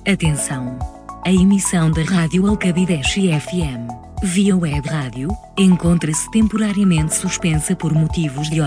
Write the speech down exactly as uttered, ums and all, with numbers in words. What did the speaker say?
Atenção! A emissão da Rádio Alcabideche F M, via web rádio, encontra-se temporariamente suspensa por motivos de